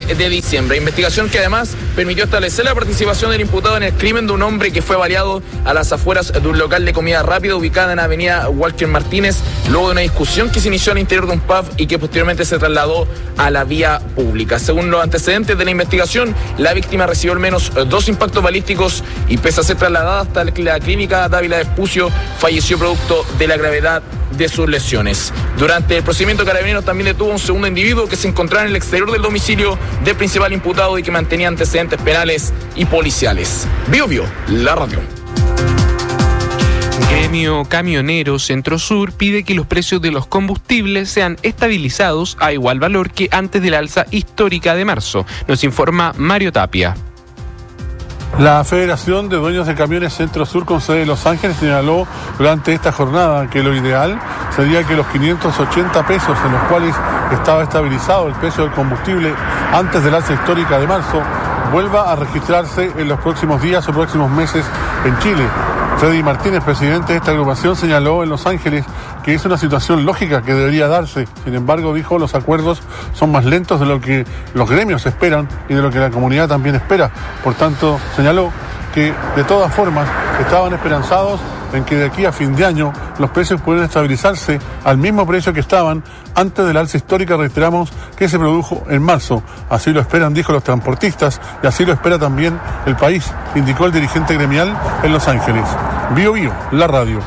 de diciembre. Investigación que además permitió establecer la participación del imputado en el crimen de un hombre que fue baleado a las afueras de un local de comida rápida ubicada en avenida Walker Martínez, luego de una discusión que se inició al interior de un pub y que posteriormente se trasladó a la vía pública. Según los antecedentes de la investigación, la víctima recibió al menos 2 impactos balísticos y pese a ser trasladada hasta la clínica Dávila Vespucio, falleció producto de la gravedad de sus lesiones. Durante el procedimiento, Carabineros también detuvo a un segundo individuo que se encontraba en el exterior del domicilio del principal imputado y que mantenía antecedentes penales y policiales. Bio, la radio. Gremio Camionero Centro Sur pide que los precios de los combustibles sean estabilizados a igual valor que antes de la alza histórica de marzo. Nos informa Mario Tapia. La Federación de Dueños de Camiones Centro Sur con sede en Los Ángeles señaló durante esta jornada que lo ideal sería que los 580 pesos en los cuales estaba estabilizado el precio del combustible antes del alza histórica de marzo vuelva a registrarse en los próximos días o próximos meses en Chile. Freddy Martínez, presidente de esta agrupación, señaló en Los Ángeles que es una situación lógica que debería darse. Sin embargo, dijo, los acuerdos son más lentos de lo que los gremios esperan y de lo que la comunidad también espera. Por tanto, señaló que de todas formas estaban esperanzados en que de aquí a fin de año los precios pueden estabilizarse al mismo precio que estaban antes del alza histórica, reiteramos, que se produjo en marzo. Así lo esperan, dijo, los transportistas, y así lo espera también el país, indicó el dirigente gremial en Los Ángeles. Bio, la radio.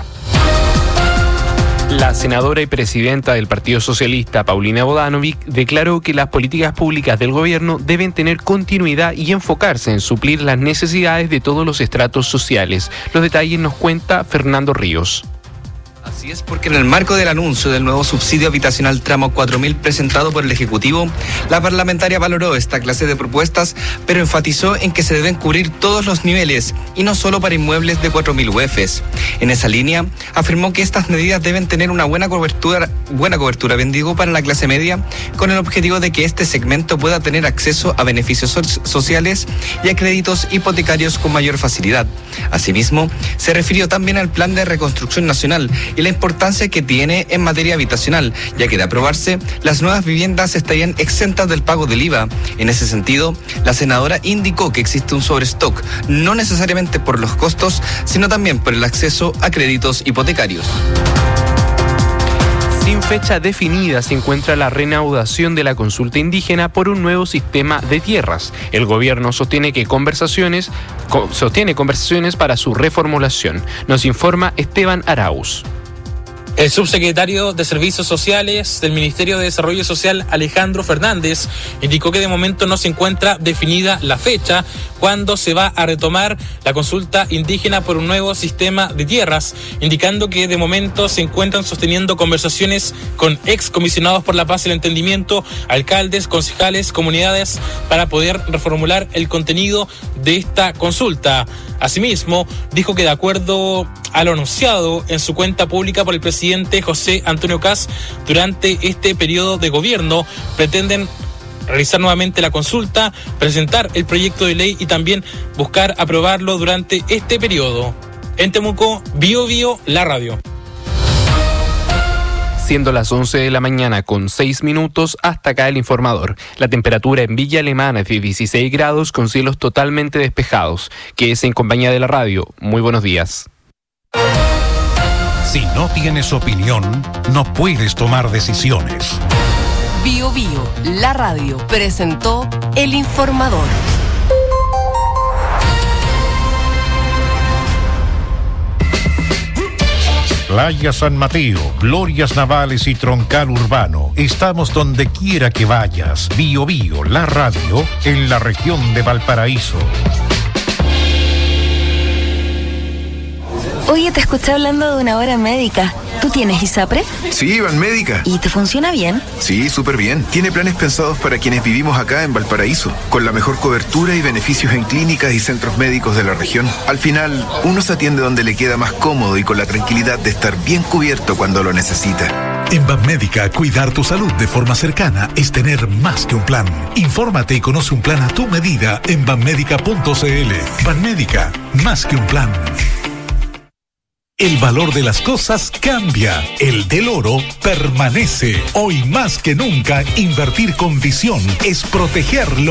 La senadora y presidenta del Partido Socialista, Paulina Bodanovich, declaró que las políticas públicas del gobierno deben tener continuidad y enfocarse en suplir las necesidades de todos los estratos sociales. Los detalles nos cuenta Fernando Ríos. Así es, porque en el marco del anuncio del nuevo subsidio habitacional tramo 4.000 presentado por el Ejecutivo, la parlamentaria valoró esta clase de propuestas, pero enfatizó en que se deben cubrir todos los niveles y no solo para inmuebles de 4.000 UFs. En esa línea, afirmó que estas medidas deben tener una buena cobertura para la clase media, con el objetivo de que este segmento pueda tener acceso a beneficios sociales y a créditos hipotecarios con mayor facilidad. Asimismo, se refirió también al Plan de Reconstrucción Nacional y la importancia que tiene en materia habitacional, ya que de aprobarse, las nuevas viviendas estarían exentas del pago del IVA. En ese sentido, la senadora indicó que existe un sobrestock, no necesariamente por los costos, sino también por el acceso a créditos hipotecarios. Sin fecha definida se encuentra la reanudación de la consulta indígena por un nuevo sistema de tierras. El gobierno sostiene conversaciones para su reformulación. Nos informa Esteban Arauz. El subsecretario de Servicios Sociales del Ministerio de Desarrollo Social, Alejandro Fernández, indicó que de momento no se encuentra definida la fecha cuando se va a retomar la consulta indígena por un nuevo sistema de tierras, indicando que de momento se encuentran sosteniendo conversaciones con excomisionados por la paz y el entendimiento, alcaldes, concejales, comunidades, para poder reformular el contenido de esta consulta. Asimismo, dijo que de acuerdo a lo anunciado en su cuenta pública por el presidente José Antonio Kast durante este periodo de gobierno, pretenden realizar nuevamente la consulta, presentar el proyecto de ley y también buscar aprobarlo durante este periodo. En Temuco, Bio, la radio. Siendo las 11 de la mañana con 6 minutos, hasta acá el informador. La temperatura en Villa Alemana es de 16 grados con cielos totalmente despejados. Quédese en compañía de la radio. Muy buenos días. Si no tienes opinión, no puedes tomar decisiones. Bio, la radio, presentó el informador. Playa San Mateo, Glorias Navales y Troncal Urbano. Estamos donde quiera que vayas. Bio, la radio, en la región de Valparaíso. Oye, te escuché hablando de una hora médica. ¿Tú tienes ISAPRE? Sí, Banmédica. ¿Y te funciona bien? Sí, súper bien. Tiene planes pensados para quienes vivimos acá en Valparaíso, con la mejor cobertura y beneficios en clínicas y centros médicos de la región. Al final, uno se atiende donde le queda más cómodo y con la tranquilidad de estar bien cubierto cuando lo necesita. En Banmédica, cuidar tu salud de forma cercana es tener más que un plan. Infórmate y conoce un plan a tu medida en banmédica.cl. Banmédica, más que un plan. El valor de las cosas cambia. El del oro permanece. Hoy más que nunca, invertir con visión es protegerlo.